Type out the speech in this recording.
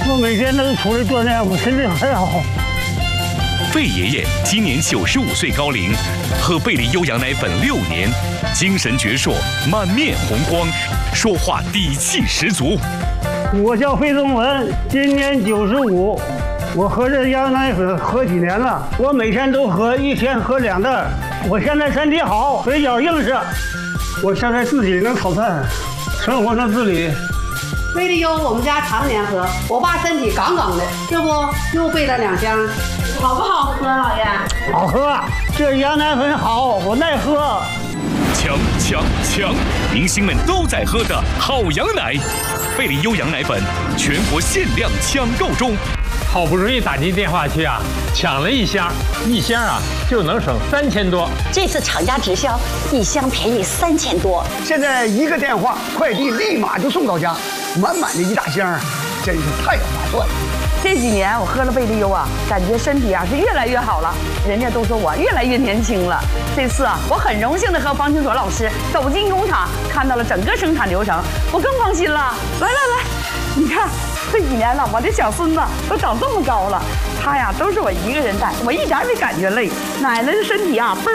我每天都出来锻炼，我身体很好。 费爷爷今年95岁高龄，喝贝利优羊奶粉6年，精神矍铄，满面红光，说话底气十足。 我叫费宗文，今年95，我喝这羊奶粉喝几年了，我每天都喝，一天喝2袋。我现在身体好，腿脚硬实，我现在自己能炒菜，生活能自理。 贝利优我们家常年喝，我爸身体杠杠的，这不又备了2箱，好不好喝，老爷？ 好喝，这羊奶粉好，我耐喝。强！明星们都在喝的好羊奶，贝利优羊奶粉全国限量抢购中。 好不容易打进电话去啊，抢了1箱，1箱啊就能省3000多。 这次厂家直销，1箱便宜3000多。 现在一个电话，快递立马就送到家，满满的一大箱，真是太划算了。 这几年我喝了贝利优啊，感觉身体啊是越来越好了，人家都说我越来越年轻了。这次啊，我很荣幸的和方清所老师走进工厂，看到了整个生产流程，我更放心了。来，你看这几年了，我的小孙子都长这么高了，他呀都是我一个人带，我一点也没感觉累。奶奶的身体啊倍儿